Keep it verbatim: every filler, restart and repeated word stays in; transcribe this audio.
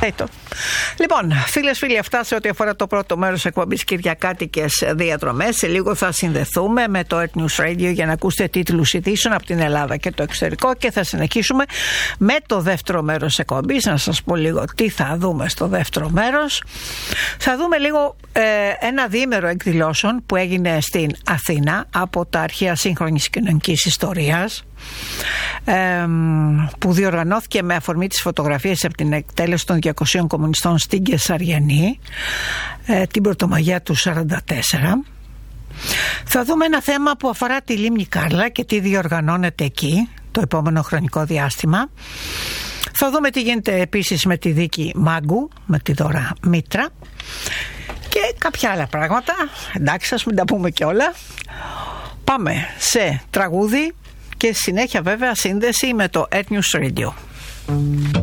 Έτω. Λοιπόν, φίλες φίλοι, αυτά σε ό,τι αφορά το πρώτο μέρος εκπομπής Κυριακάτικες διαδρομές. Σε λίγο θα συνδεθούμε με το Earth News Radio για να ακούσετε τίτλους ειδήσεων από την Ελλάδα και το εξωτερικό και θα συνεχίσουμε με το δεύτερο μέρος εκπομπής. Να σας πω λίγο τι θα δούμε στο δεύτερο μέρος. Θα δούμε λίγο ε, ένα διήμερο εκδηλώσεων που έγινε στην Αθήνα από τα αρχαία σύγχρονης κοινωνικής ιστορίας, Ε, που διοργανώθηκε με αφορμή τις φωτογραφίες από την εκτέλεση των διακοσίων κομμουνιστών στην Κεσαριανή ε, την Πρωτομαγιά του σαράντα τέσσερα. Θα δούμε ένα θέμα που αφορά τη λίμνη Κάρλα και τι διοργανώνεται εκεί το επόμενο χρονικό διάστημα. Θα δούμε τι γίνεται επίσης με τη δίκη Μάγκου, με τη Δώρα Μήτρα και κάποια άλλα πράγματα. Εντάξει, ας μην τα πούμε και όλα. Πάμε σε τραγούδι και συνέχεια βέβαια σύνδεση με το Earth News Radio.